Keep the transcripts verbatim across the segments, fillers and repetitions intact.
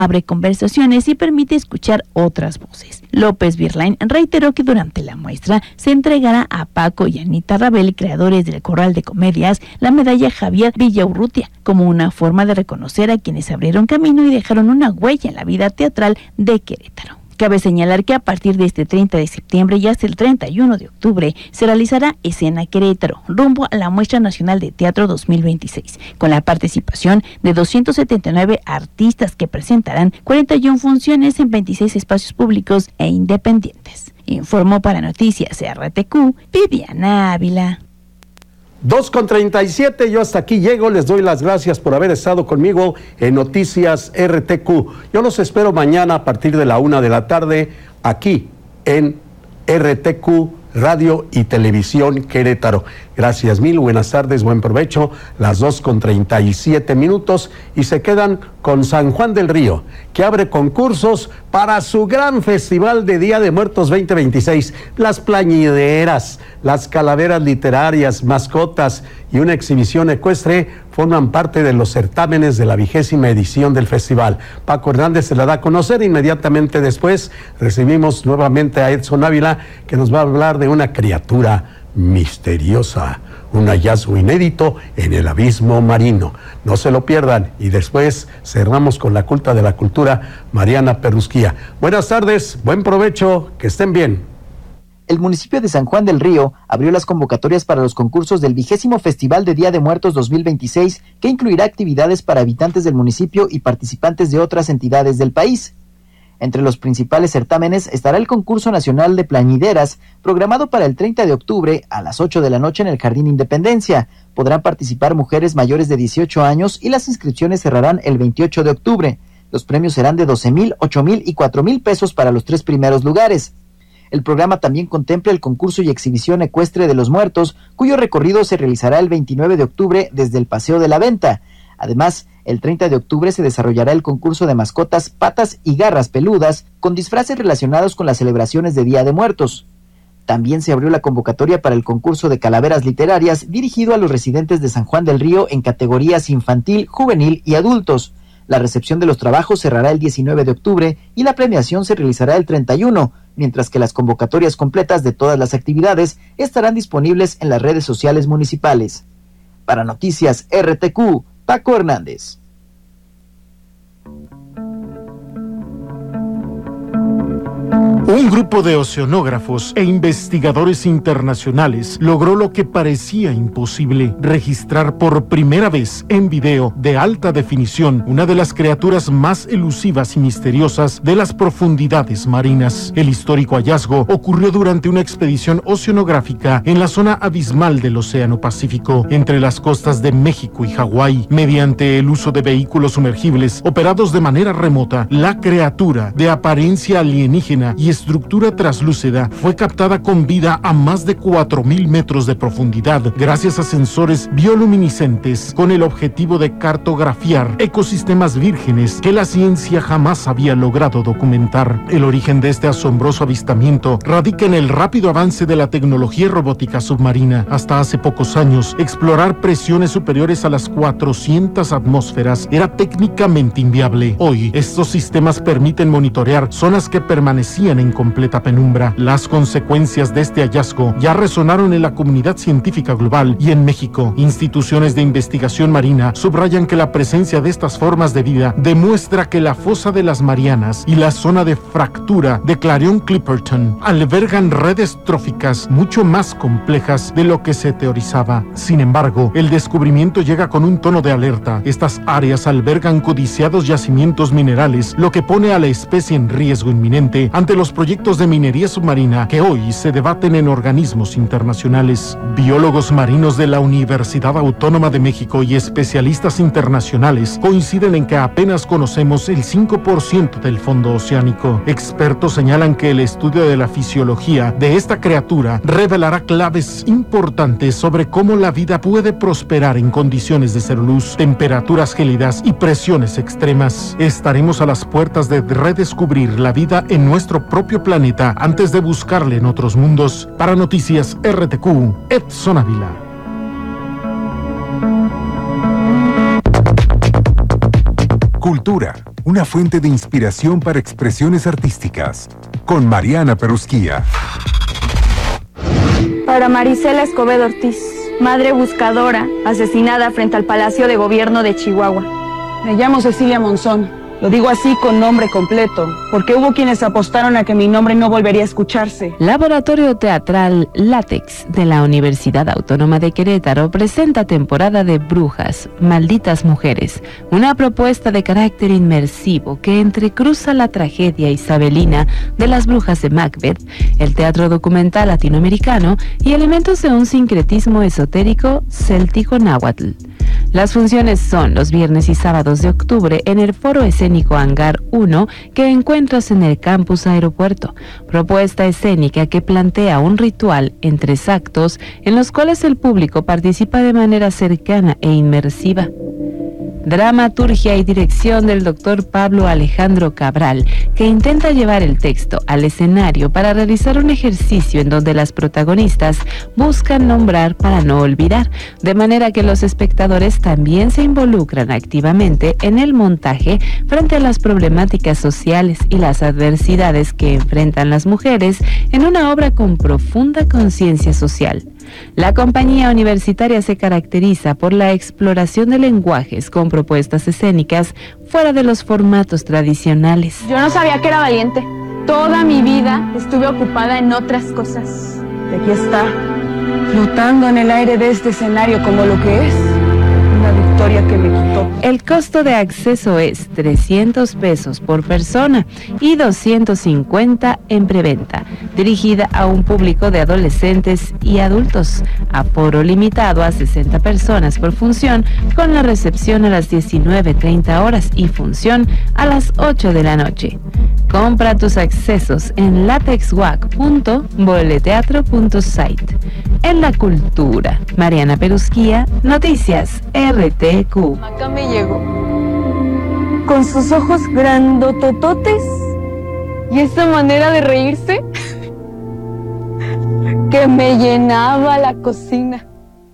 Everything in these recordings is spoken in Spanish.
abre conversaciones y permite escuchar otras voces. López Virlain reiteró que durante la muestra se entregará a Paco y Anita Rabel, creadores del Corral de Comedias, la medalla Javier Villaurrutia, como una forma de reconocer a quienes abrieron camino y dejaron una huella en la vida teatral de Querétaro. Cabe señalar que a partir de este treinta de septiembre y hasta el treinta y uno de octubre se realizará Escena Querétaro, rumbo a la Muestra Nacional de Teatro dos mil veintiséis, con la participación de doscientos setenta y nueve artistas que presentarán cuarenta y una funciones en veintiséis espacios públicos e independientes. Informó para Noticias R T Q, Viviana Ávila. dos con treinta y siete, yo hasta aquí llego, les doy las gracias por haber estado conmigo en Noticias R T Q. Yo los espero mañana a partir de la una de la tarde, aquí en R T Q Radio y Televisión Querétaro. Gracias mil, buenas tardes, buen provecho, las dos con treinta y siete minutos, y se quedan con San Juan del Río, que abre concursos para su gran festival de Día de Muertos veinte veintiséis. Las plañideras, las calaveras literarias, mascotas y una exhibición ecuestre forman parte de los certámenes de la vigésima edición del festival. Paco Hernández se la da a conocer. Inmediatamente después recibimos nuevamente a Edson Ávila, que nos va a hablar de una criatura misteriosa, un hallazgo inédito en el abismo marino. No se lo pierdan, y después cerramos con la culta de la cultura, Mariana Perrusquía. Buenas tardes, buen provecho, que estén bien. El municipio de San Juan del Río abrió las convocatorias para los concursos del vigésimo Festival de Día de Muertos dos mil veintiséis, que incluirá actividades para habitantes del municipio y participantes de otras entidades del país. Entre los principales certámenes estará el concurso nacional de plañideras, programado para el treinta de octubre a las ocho de la noche en el Jardín Independencia. Podrán participar mujeres mayores de dieciocho años y las inscripciones cerrarán el veintiocho de octubre. Los premios serán de doce mil, ocho mil y cuatro mil pesos para los tres primeros lugares. El programa también contempla el concurso y exhibición ecuestre de los muertos, cuyo recorrido se realizará el veintinueve de octubre desde el Paseo de la Venta. Además, el treinta de octubre se desarrollará el concurso de mascotas Patas y Garras Peludas, con disfraces relacionados con las celebraciones de Día de Muertos. También se abrió la convocatoria para el concurso de calaveras literarias, dirigido a los residentes de San Juan del Río en categorías infantil, juvenil y adultos. La recepción de los trabajos cerrará el diecinueve de octubre y la premiación se realizará el treinta y uno, mientras que las convocatorias completas de todas las actividades estarán disponibles en las redes sociales municipales. Para Noticias R T Q, Paco Hernández. Un grupo de oceanógrafos e investigadores internacionales logró lo que parecía imposible: registrar por primera vez en video de alta definición una de las criaturas más elusivas y misteriosas de las profundidades marinas. El histórico hallazgo ocurrió durante una expedición oceanográfica en la zona abismal del Océano Pacífico, entre las costas de México y Hawái. Mediante el uso de vehículos sumergibles operados de manera remota, la criatura, de apariencia alienígena y estructura traslúcida, fue captada con vida a más de cuatro mil metros de profundidad gracias a sensores bioluminiscentes, con el objetivo de cartografiar ecosistemas vírgenes que la ciencia jamás había logrado documentar. El origen de este asombroso avistamiento radica en el rápido avance de la tecnología robótica submarina. Hasta hace pocos años, explorar presiones superiores a las cuatrocientas atmósferas era técnicamente inviable. Hoy, estos sistemas permiten monitorear zonas que permanecían en completa penumbra. Las consecuencias de este hallazgo ya resonaron en la comunidad científica global y en México. Instituciones de investigación marina subrayan que la presencia de estas formas de vida demuestra que la fosa de las Marianas y la zona de fractura de Clarion-Clipperton albergan redes tróficas mucho más complejas de lo que se teorizaba. Sin embargo, el descubrimiento llega con un tono de alerta. Estas áreas albergan codiciados yacimientos minerales, lo que pone a la especie en riesgo inminente ante los proyectos de minería submarina que hoy se debaten en organismos internacionales. Biólogos marinos de la Universidad Autónoma de México y especialistas internacionales coinciden en que apenas conocemos el cinco por ciento del fondo oceánico. Expertos señalan que el estudio de la fisiología de esta criatura revelará claves importantes sobre cómo la vida puede prosperar en condiciones de cero luz, temperaturas gélidas y presiones extremas. Estaremos a las puertas de redescubrir la vida en nuestro propio planeta antes de buscarle en otros mundos. Para Noticias R T Q, Edson Ávila. Cultura, una fuente de inspiración para expresiones artísticas. Con Mariana Perusquía. Para Marisela Escobedo Ortiz, madre buscadora, asesinada frente al Palacio de Gobierno de Chihuahua. Me llamo Cecilia Monzón. Lo digo así con nombre completo, porque hubo quienes apostaron a que mi nombre no volvería a escucharse. Laboratorio Teatral Látex de la Universidad Autónoma de Querétaro presenta temporada de Brujas, Malditas Mujeres, una propuesta de carácter inmersivo que entrecruza la tragedia isabelina de las brujas de Macbeth, el teatro documental latinoamericano y elementos de un sincretismo esotérico céltico-náhuatl. Las funciones son los viernes y sábados de octubre en el Foro Escénico Hangar uno que encuentras en el Campus Aeropuerto. Propuesta escénica que plantea un ritual en tres actos en los cuales el público participa de manera cercana e inmersiva. Dramaturgia y dirección del doctor Pablo Alejandro Cabral, que intenta llevar el texto al escenario para realizar un ejercicio en donde las protagonistas buscan nombrar para no olvidar, de manera que los espectadores también se involucran activamente en el montaje frente a las problemáticas sociales y las adversidades que enfrentan las mujeres en una obra con profunda conciencia social. La compañía universitaria se caracteriza por la exploración de lenguajes con propuestas escénicas fuera de los formatos tradicionales. Yo no sabía que era valiente. Toda mi vida estuve ocupada en otras cosas. Y aquí está, flotando en el aire de este escenario como lo que es, una victoria que me quitó. El costo de acceso es trescientos pesos por persona y doscientos cincuenta en preventa, dirigida a un público de adolescentes y adultos. Aforo limitado a sesenta personas por función, con la recepción a las diecinueve treinta horas y función a las ocho de la noche. Compra tus accesos en latexwac punto boleteatro punto site. En la cultura, Mariana Perusquía, Noticias R T Q. Acá me llegó. Con sus ojos grandotototes Y esa manera de reírse que me llenaba la cocina.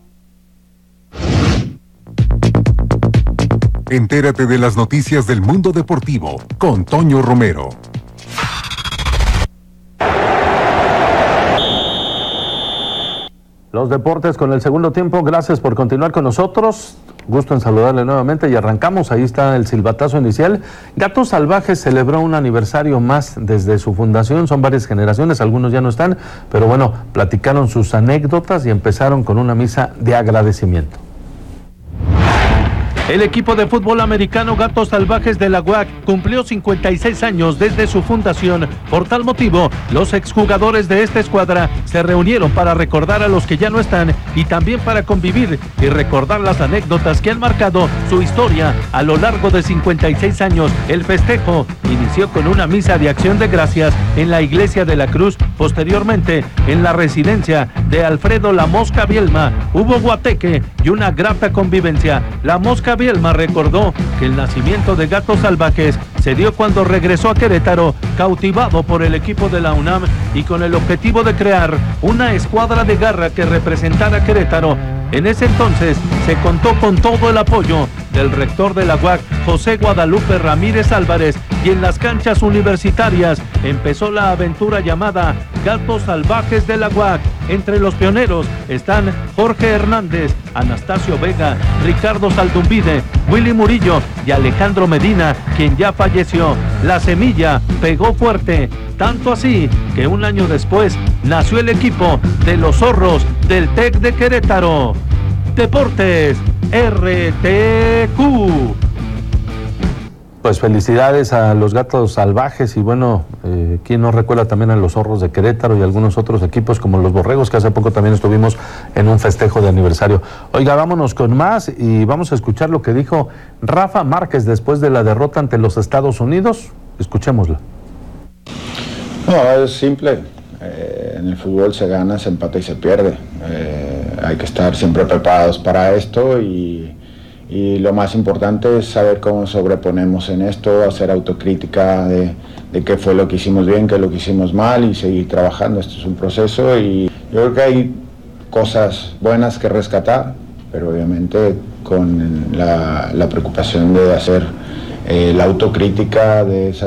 Entérate de las noticias del mundo deportivo con Toño Romero. Los deportes con el segundo tiempo, gracias por continuar con nosotros. Gusto en saludarle nuevamente y arrancamos. Ahí está el silbatazo inicial. Gatos Salvajes celebró un aniversario más desde su fundación. Son varias generaciones, algunos ya no están, pero bueno, platicaron sus anécdotas y empezaron con una misa de agradecimiento. El equipo de fútbol americano Gatos Salvajes de la U A C cumplió cincuenta y seis años desde su fundación. Por tal motivo, los exjugadores de esta escuadra se reunieron para recordar a los que ya no están y también para convivir y recordar las anécdotas que han marcado su historia a lo largo de cincuenta y seis años. El festejo inició con una misa de acción de gracias en la Iglesia de la Cruz. Posteriormente, en la residencia de Alfredo La Mosca Bielma, hubo guateque y una grata convivencia. La Mosca Bielma recordó que el nacimiento de Gatos Salvajes se dio cuando regresó a Querétaro, cautivado por el equipo de la UNAM y con el objetivo de crear una escuadra de garra que representara a Querétaro. En ese entonces se contó con todo el apoyo del rector de la U A C, José Guadalupe Ramírez Álvarez, y en las canchas universitarias empezó la aventura llamada Gatos Salvajes de la U A C. Entre los pioneros están Jorge Hernández, Anastasio Vega, Ricardo Saldumbide, Willy Murillo y Alejandro Medina, quien ya falleció. La semilla pegó fuerte, tanto así que un año después nació el equipo de los Zorros del TEC de Querétaro. Deportes R T Q. Pues felicidades a los Gatos Salvajes y bueno, eh, ¿quién no recuerda también a los Zorros de Querétaro y algunos otros equipos como los Borregos, que hace poco también estuvimos en un festejo de aniversario? Oiga, vámonos con más y vamos a escuchar lo que dijo Rafa Márquez después de la derrota ante los Estados Unidos. Escuchémoslo. No, es simple. Eh, en el fútbol se gana, se empata y se pierde. Eh, hay que estar siempre preparados para esto y... Y lo más importante es saber cómo sobreponemos en esto, hacer autocrítica de, de qué fue lo que hicimos bien, qué es lo que hicimos mal y seguir trabajando. Esto es un proceso y yo creo que hay cosas buenas que rescatar, pero obviamente con la, la preocupación de hacer eh, la autocrítica de esa